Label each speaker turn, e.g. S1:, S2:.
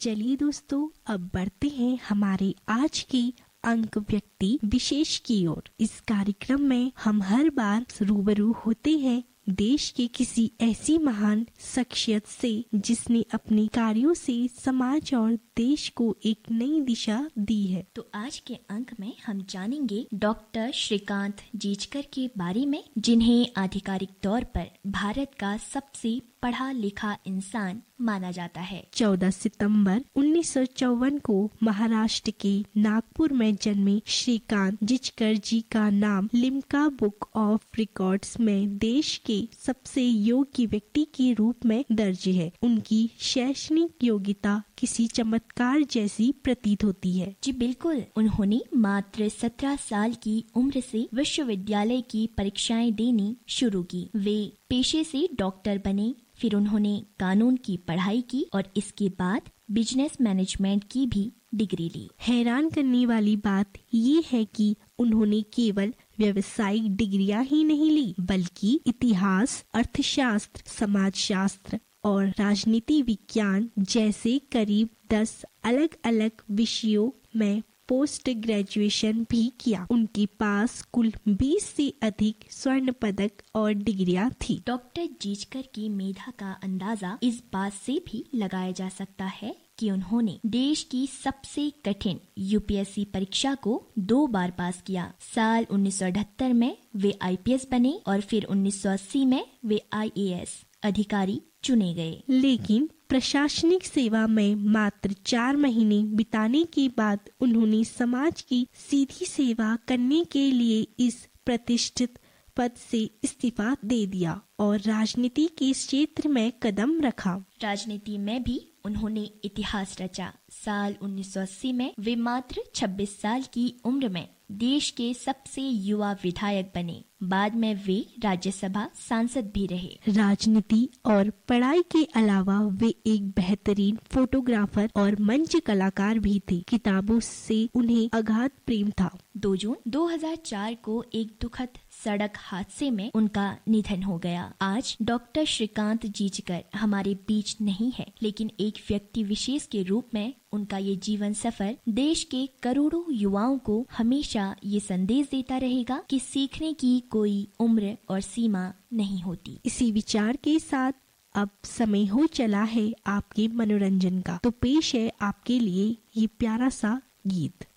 S1: चलिए दोस्तों, अब बढ़ते हैं हमारे आज के अंक व्यक्ति विशेष की ओर। इस कार्यक्रम में हम हर बार रूबरू होते हैं देश के किसी ऐसी महान शख्सियत से जिसने अपने कार्यों से समाज और देश को एक नई दिशा दी है।
S2: तो आज के अंक में हम जानेंगे डॉक्टर श्रीकांत जीचकर के बारे में, जिन्हें आधिकारिक तौर पर भारत का सबसे पढ़ा लिखा इंसान माना जाता है।
S1: 14 सितंबर 1954 को महाराष्ट्र के नागपुर में जन्मे श्रीकांत जीचकर जी का नाम लिम्का बुक ऑफ रिकॉर्ड्स में देश के सबसे योग्य व्यक्ति के रूप में दर्ज है। उनकी शैक्षणिक योग्यता किसी चमत्कार जैसी प्रतीत होती है।
S2: जी बिल्कुल, उन्होंने मात्र 17 साल की उम्र से विश्वविद्यालय की परीक्षाएं देनी शुरू की। वे पेशे से डॉक्टर बने, फिर उन्होंने कानून की पढ़ाई की और इसके बाद बिजनेस मैनेजमेंट की भी डिग्री ली।
S1: हैरान करने वाली बात ये है कि उन्होंने केवल व्यावसायिक डिग्रियां ही नहीं ली, बल्कि इतिहास, अर्थशास्त्र, समाजशास्त्र और राजनीति विज्ञान जैसे करीब 10 अलग अलग विषयों में पोस्ट ग्रेजुएशन भी किया। उनके पास कुल 20 से अधिक स्वर्ण पदक और डिग्रियां थी।
S2: डॉक्टर जीचकर की मेधा का अंदाजा इस बात से भी लगाया जा सकता है कि उन्होंने देश की सबसे कठिन यूपीएससी परीक्षा को 2 बार पास किया। साल 1978 में वे आईपीएस बने और फिर 1980 में वे आईएएस अधिकारी चुने गए।
S1: लेकिन प्रशासनिक सेवा में मात्र 4 महीने बिताने के बाद उन्होंने समाज की सीधी सेवा करने के लिए इस प्रतिष्ठित पद से इस्तीफा दे दिया और राजनीति के क्षेत्र में कदम रखा।
S2: राजनीति में भी उन्होंने इतिहास रचा। साल 1980 में वे मात्र 26 साल की उम्र में देश के सबसे युवा विधायक बने। बाद में वे राज्यसभा सांसद भी रहे।
S1: राजनीति और पढ़ाई के अलावा वे एक बेहतरीन फोटोग्राफर और मंच कलाकार भी थे। किताबों से उन्हें अगाध प्रेम था।
S2: 2 जून 2004 को एक दुखद सड़क हादसे में उनका निधन हो गया। आज डॉक्टर श्रीकांत जीचकर हमारे बीच नहीं है, लेकिन एक व्यक्ति विशेष के रूप में उनका ये जीवन सफर देश के करोड़ों युवाओं को हमेशा ये संदेश देता रहेगा कि सीखने की कोई उम्र और सीमा नहीं होती।
S1: इसी विचार के साथ अब समय हो चला है आपके मनोरंजन का, तो पेश है आपके लिए ये प्यारा सा गीत।